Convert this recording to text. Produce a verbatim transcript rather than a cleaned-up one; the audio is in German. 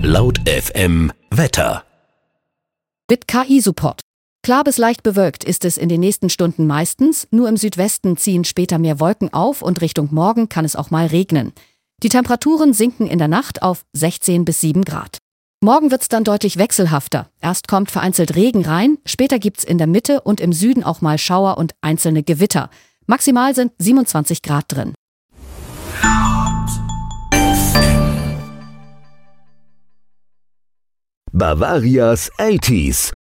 Laut F M Wetter. Mit K I-Support. Klar bis leicht bewölkt ist es in den nächsten Stunden meistens, nur im Südwesten ziehen später mehr Wolken auf und Richtung Morgen kann es auch mal regnen. Die Temperaturen sinken in der Nacht auf sechzehn bis sieben Grad. Morgen wird's dann deutlich wechselhafter. Erst kommt vereinzelt Regen rein, später gibt's in der Mitte und im Süden auch mal Schauer und einzelne Gewitter. Maximal sind siebenundzwanzig Grad drin. Bavarias achtziger.